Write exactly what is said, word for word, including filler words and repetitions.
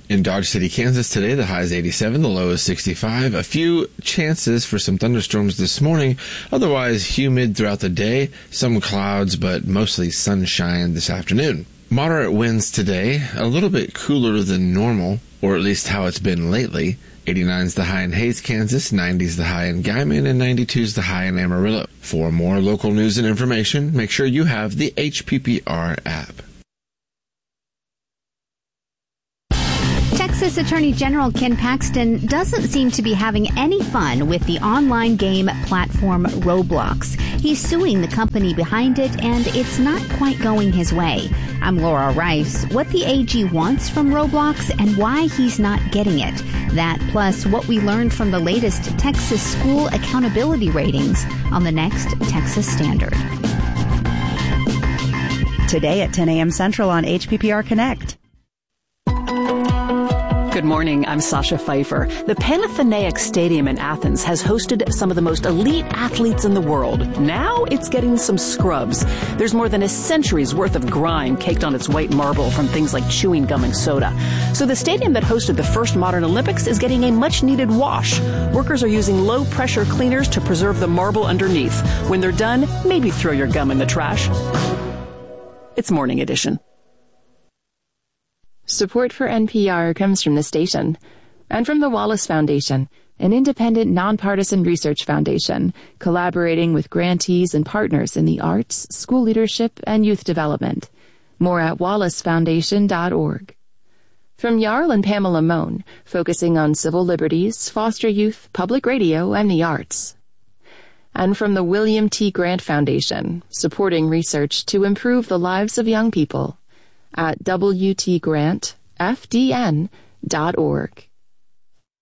In Dodge City, Kansas today, the high is eighty-seven, the low is sixty-five. A few chances for some thunderstorms this morning, otherwise humid throughout the day. Some clouds, but mostly sunshine this afternoon. Moderate winds today, a little bit cooler than normal, or at least how it's been lately. eighty-nine is the high in Hays, Kansas, ninety is the high in Guyman, and ninety-two is the high in Amarillo. For more local news and information, make sure you have the H P P R app. Texas Attorney General Ken Paxton doesn't seem to be having any fun with the online game platform Roblox. He's suing the company behind it, and it's not quite going his way. I'm Laura Rice. What the A G wants from Roblox and why he's not getting it. That plus what we learned from the latest Texas school accountability ratings on the next Texas Standard. Today at ten a.m. Central on H P P R Connect. Good morning, I'm Sasha Pfeiffer. The Panathinaikos Stadium in Athens has hosted some of the most elite athletes in the world. Now it's getting some scrubs. There's more than a century's worth of grime caked on its white marble from things like chewing gum and soda. So the stadium that hosted the first modern Olympics is getting a much-needed wash. Workers are using low-pressure cleaners to preserve the marble underneath. When they're done, maybe throw your gum in the trash. It's Morning Edition. Support for N P R comes from the station and from the Wallace Foundation, an independent, nonpartisan research foundation collaborating with grantees and partners in the arts, school leadership, and youth development. More at wallace foundation dot org. From Jarl and Pamela Mohn, focusing on civil liberties, foster youth, public radio, and the arts. And from the William T. Grant Foundation, supporting research to improve the lives of young people. At w t grant f d n dot org.